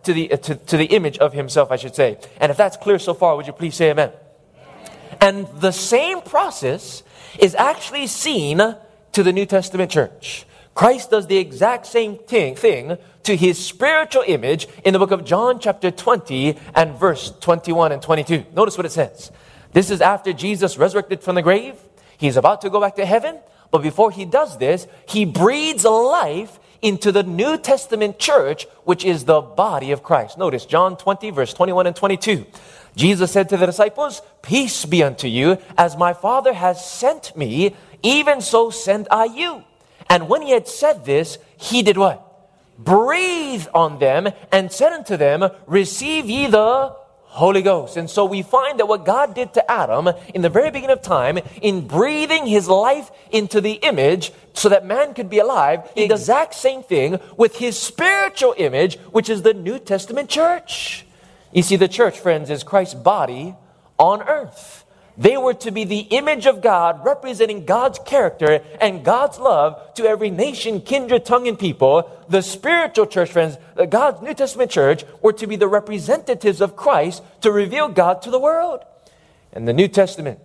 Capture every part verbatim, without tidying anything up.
to the, uh, to, to the image of himself, I should say. And if that's clear so far, would you please say amen? And the same process is actually seen to the New Testament church. Christ does the exact same thing, thing to his spiritual image in the book of John chapter twenty and verse twenty-one and twenty-two. Notice what it says. This is after Jesus resurrected from the grave. He's about to go back to heaven. But before he does this, he breathes life into the New Testament church, which is the body of Christ. Notice John twenty, verse twenty-one and twenty-two. Jesus said to the disciples, "Peace be unto you. As my Father has sent me, even so send I you." And when he had said this, he did what? Breathed on them and said unto them, "Receive ye the Holy Ghost." And so we find that what God did to Adam in the very beginning of time, in breathing his life into the image so that man could be alive, the exact same thing with his spiritual image, which is the New Testament church. You see, the church, friends, is Christ's body on earth. They were to be the image of God, representing God's character and God's love to every nation, kindred, tongue, and people. The spiritual church, friends, God's New Testament church, were to be the representatives of Christ to reveal God to the world. And the New Testament,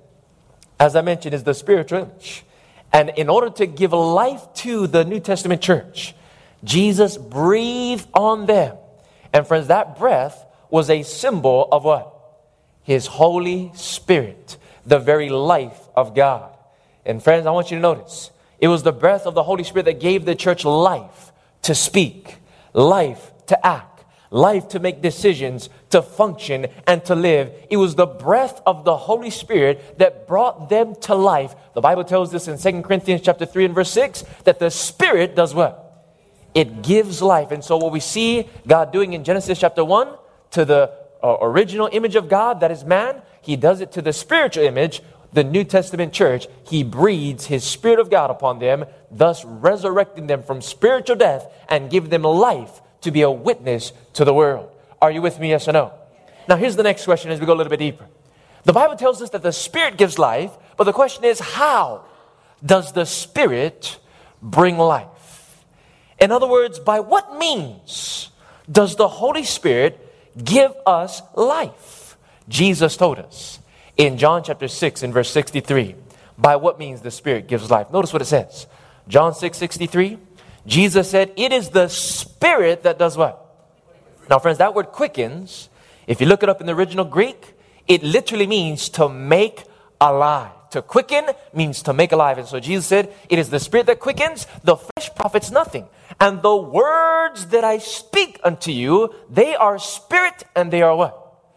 as I mentioned, is the spiritual image. And in order to give life to the New Testament church, Jesus breathed on them. And friends, that breath was a symbol of what? His Holy Spirit, the very life of God. And friends, I want you to notice, it was the breath of the Holy Spirit that gave the church life to speak, life to act, life to make decisions, to function, and to live. It was the breath of the Holy Spirit that brought them to life. The Bible tells us in Second Corinthians chapter three and verse six, that the Spirit does what? It gives life. And so what we see God doing in Genesis chapter one to the Uh, original image of God, that is man, he does it to the spiritual image, the New Testament church. He breathes his Spirit of God upon them, thus resurrecting them from spiritual death and give them life to be a witness to the world. Are you with me, yes or no? Now here's the next question as we go a little bit deeper. The Bible tells us that the Spirit gives life, but the question is, how does the Spirit bring life? In other words, by what means does the Holy Spirit give us life? Jesus told us in John chapter six and verse sixty-three, by what means the Spirit gives life. Notice what it says. John six sixty-three, Jesus said, "It is the Spirit that does what?" Now friends, that word quickens, if you look it up in the original Greek, it literally means to make alive. To quicken means to make alive. And so Jesus said, "It is the Spirit that quickens, the flesh profits nothing. And the words that I speak unto you, they are spirit and they are what?"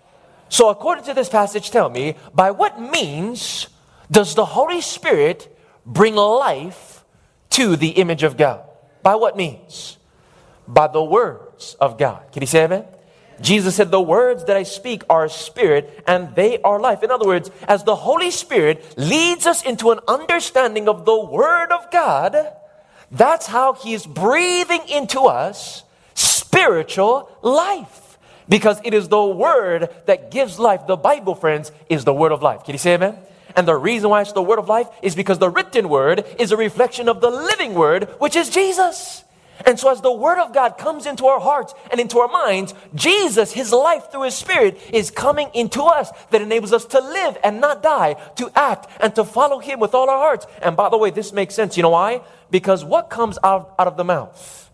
So according to this passage, tell me, by what means does the Holy Spirit bring life to the image of God? By what means? By the words of God. Can you say amen? Jesus said, "The words that I speak are spirit and they are life." In other words, as the Holy Spirit leads us into an understanding of the Word of God, that's how He is breathing into us spiritual life. Because it is the Word that gives life. The Bible, friends, is the Word of life. Can you say amen? And the reason why it's the Word of life is because the written Word is a reflection of the living Word, which is Jesus. And so as the Word of God comes into our hearts and into our minds, Jesus, His life through His Spirit, is coming into us that enables us to live and not die, to act and to follow Him with all our hearts. And by the way, this makes sense. You know why? Because what comes out, out of the mouth?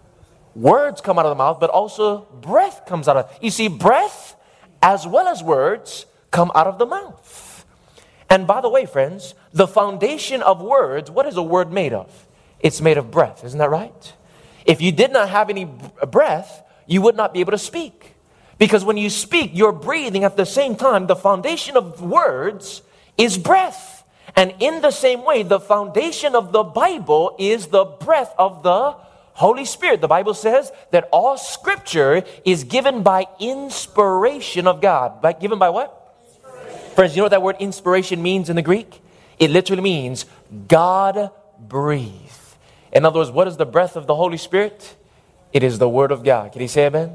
Words come out of the mouth, but also breath comes out of it. You see, breath as well as words come out of the mouth. And by the way, friends, the foundation of words, what is a word made of? It's made of breath. Isn't that right? If you did not have any breath, you would not be able to speak. Because when you speak, you're breathing at the same time. The foundation of words is breath. And in the same way, the foundation of the Bible is the breath of the Holy Spirit. The Bible says that all Scripture is given by inspiration of God. By, given by what? Friends, you know what that word inspiration means in the Greek? It literally means God breathed. In other words, what is the breath of the Holy Spirit? It is the Word of God. Can you say amen?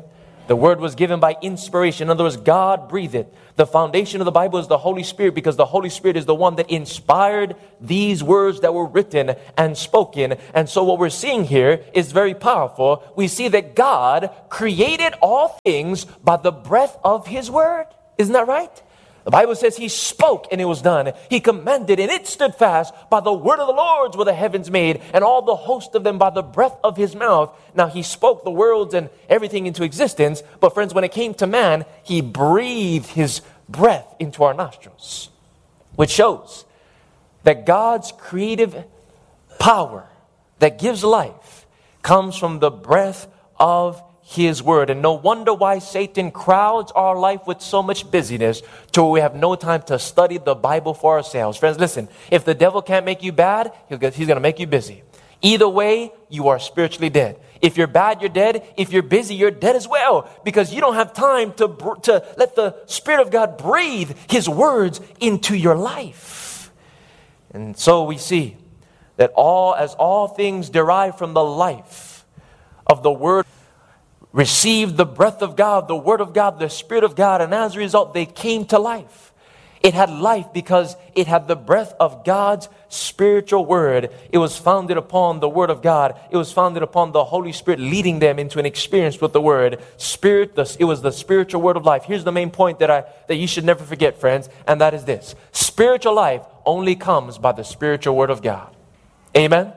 The word was given by inspiration. In other words, God breathed it. The foundation of the Bible is the Holy Spirit, because the Holy Spirit is the one that inspired these words that were written and spoken. And so what we're seeing here is very powerful. We see that God created all things by the breath of His word. Isn't that right? The Bible says He spoke and it was done. He commanded and it stood fast. By the word of the Lord were the heavens made, and all the host of them by the breath of His mouth. Now He spoke the worlds and everything into existence. But friends, when it came to man, He breathed His breath into our nostrils, which shows that God's creative power that gives life comes from the breath of His word. And no wonder why Satan crowds our life with so much busyness to where we have no time to study the Bible for ourselves. Friends, listen, if the devil can't make you bad, he's going to make you busy. Either way, you are spiritually dead. If you're bad, you're dead. If you're busy, you're dead as well, because you don't have time to, to let the Spirit of God breathe His words into your life. And so we see that all, as all things derive from the life of the Word, received the breath of God, the Word of God, the Spirit of God, and as a result, they came to life. It had life because it had the breath of God's spiritual word. It was founded upon the Word of God. It was founded upon the Holy Spirit leading them into an experience with the Word. Spirit, the, it was the spiritual word of life. Here's the main point that I that you should never forget, friends, and that is this. Spiritual life only comes by the spiritual word of God. Amen?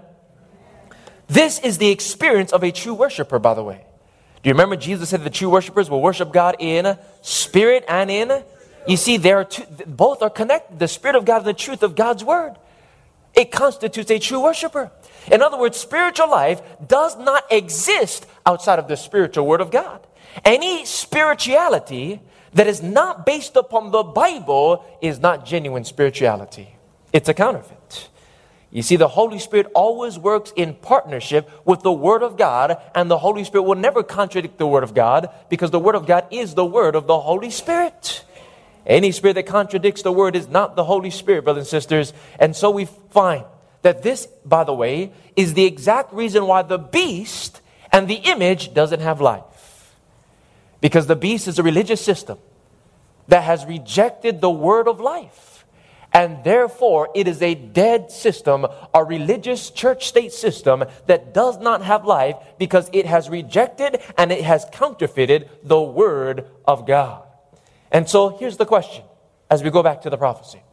This is the experience of a true worshiper, by the way. Do you remember Jesus said the true worshipers will worship God in spirit and in? You see, there are two, both are connected. The Spirit of God and the truth of God's word. It constitutes a true worshiper. In other words, spiritual life does not exist outside of the spiritual word of God. Any spirituality that is not based upon the Bible is not genuine spirituality. It's a counterfeit. You see, the Holy Spirit always works in partnership with the Word of God, and the Holy Spirit will never contradict the Word of God, because the Word of God is the Word of the Holy Spirit. Any spirit that contradicts the Word is not the Holy Spirit, brothers and sisters. And so we find that this, by the way, is the exact reason why the beast and the image doesn't have life. Because the beast is a religious system that has rejected the word of life. And therefore, it is a dead system, a religious church-state system that does not have life because it has rejected and it has counterfeited the Word of God. And so here's the question as we go back to the prophecy.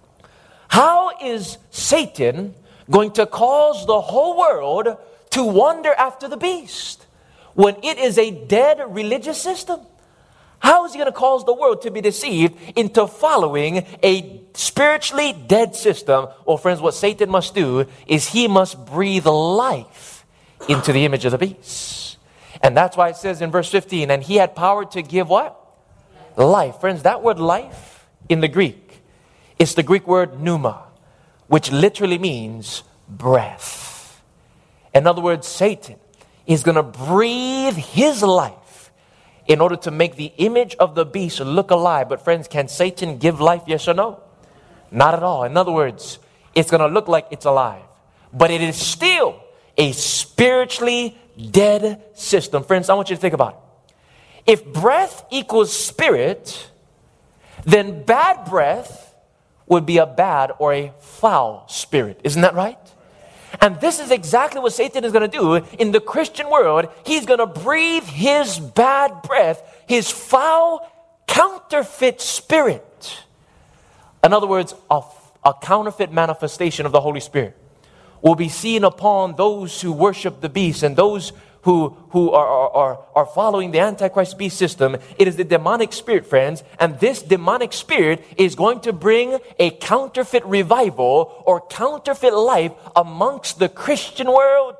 How is Satan going to cause the whole world to wander after the beast when it is a dead religious system? How is he going to cause the world to be deceived into following a spiritually dead system? Well, friends, what Satan must do is he must breathe life into the image of the beast. And that's why it says in verse fifteen, and he had power to give what? Life. Friends, that word life in the Greek, it's the Greek word pneuma, which literally means breath. In other words, Satan is going to breathe his life in order to make the image of the beast look alive. But friends, can Satan give life, yes or no? Not at all. In other words, it's going to look like it's alive, but it is still a spiritually dead system. Friends, I want you to think about it. If breath equals spirit, then bad breath would be a bad or a foul spirit. Isn't that right? And this is exactly what Satan is going to do in the Christian world. He's going to breathe his bad breath, his foul, counterfeit spirit. In other words, a, a counterfeit manifestation of the Holy Spirit will be seen upon those who worship the beast and those who, who are, are, are following the Antichrist beast system. It is the demonic spirit, friends, and this demonic spirit is going to bring a counterfeit revival or counterfeit life amongst the Christian world.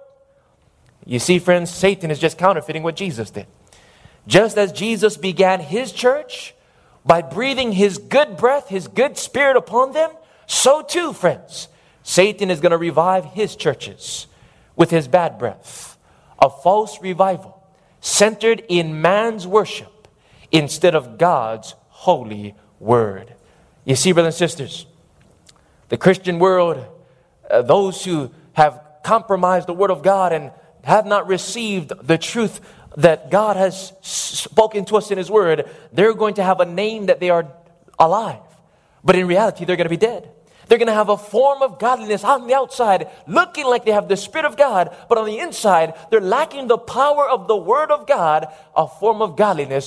You see, friends, Satan is just counterfeiting what Jesus did. Just as Jesus began his church by breathing his good breath, his good spirit upon them, so too, friends, Satan is going to revive his churches with his bad breath. A false revival centered in man's worship instead of God's holy word. You see, brothers and sisters, the Christian world, uh, those who have compromised the word of God and have not received the truth that God has spoken to us in His Word, they're going to have a name that they are alive. But in reality, they're going to be dead. They're going to have a form of godliness on the outside, looking like they have the Spirit of God, but on the inside, they're lacking the power of the Word of God, a form of godliness